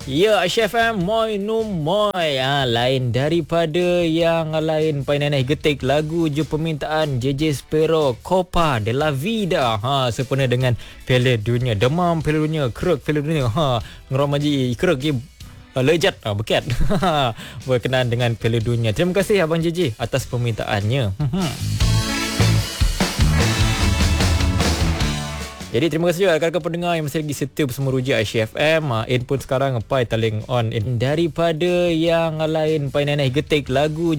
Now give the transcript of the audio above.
Ya, Syafam Moi No Moi. Lain daripada yang lain Painanai getik lagu je permintaan JJ Sparrow Copa de la Vida. Sempena dengan Piala Dunia. Demam Piala Dunia, kerek Piala Dunia. Ngeromaji kerek je lejat berkat. Berkenaan dengan Piala Dunia. Terima kasih Abang JJ atas permintaannya. Jadi terima kasih juga rakan-rakan pendengar yang masih lagi setia bersama Ruja Aisyah FM. In pun sekarang pai taling on. Daripada yang lain Painanai getik lagu